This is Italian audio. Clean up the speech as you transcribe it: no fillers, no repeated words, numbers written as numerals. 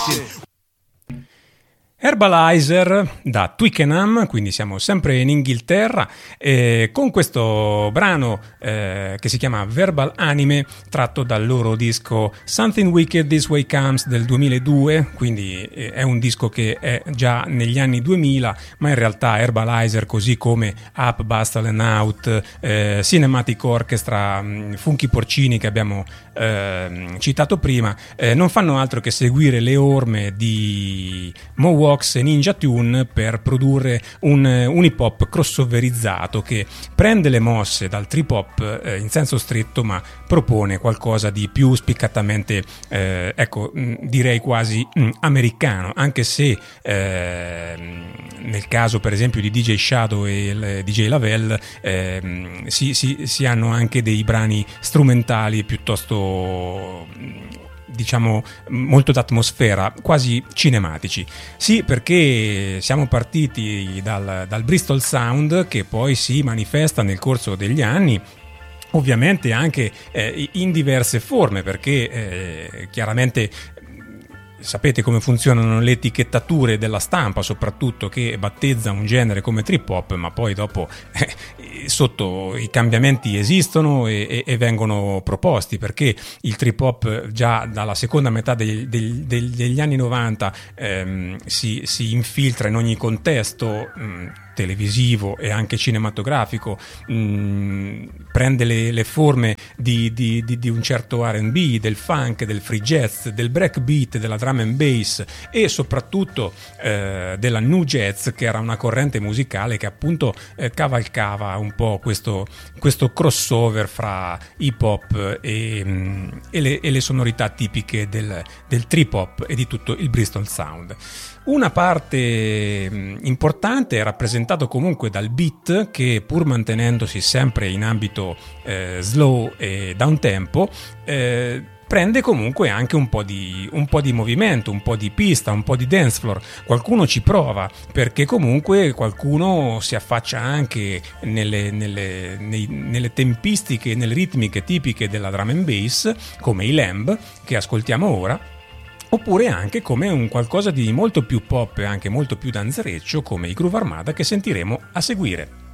Herbalizer da Twickenham, quindi siamo sempre in Inghilterra, con questo brano che si chiama Verbal Anime, tratto dal loro disco Something Wicked This Way Comes del 2002, quindi è un disco che è già negli anni 2000, ma in realtà Herbalizer, così come Up, Bustle and Out, Cinematic Orchestra, Funky Porcini che abbiamo citato prima, non fanno altro che seguire le orme di Mo e Ninja Tune per produrre un hip hop crossoverizzato che prende le mosse dal trip hop in senso stretto, ma propone qualcosa di più spiccatamente direi quasi americano, anche se nel caso per esempio di DJ Shadow e il DJ Lavelle si hanno anche dei brani strumentali piuttosto, diciamo, molto d'atmosfera, quasi cinematici. Sì, perché siamo partiti dal Bristol Sound, che poi si manifesta nel corso degli anni, ovviamente anche in diverse forme, perché chiaramente sapete come funzionano le etichettature della stampa, soprattutto, che battezza un genere come trip hop, ma poi dopo sotto i cambiamenti esistono e vengono proposti, perché il trip hop già dalla seconda metà degli anni 90 si infiltra in ogni contesto televisivo e anche cinematografico, prende le forme di un certo R&B, del funk, del free jazz, del breakbeat, della drum and bass e soprattutto della new jazz, che era una corrente musicale che appunto cavalcava un po' questo crossover fra hip hop e le sonorità tipiche del trip hop e di tutto il Bristol Sound. Una parte importante è rappresentato comunque dal beat, che pur mantenendosi sempre in ambito slow e down tempo prende comunque anche un po' di movimento, un po' di pista, un po' di dance floor. Qualcuno ci prova, perché comunque qualcuno si affaccia anche nelle tempistiche, nelle ritmiche tipiche della drum and bass, come i Lamb che ascoltiamo ora, oppure anche come un qualcosa di molto più pop e anche molto più danzereccio come i Groove Armada, che sentiremo a seguire.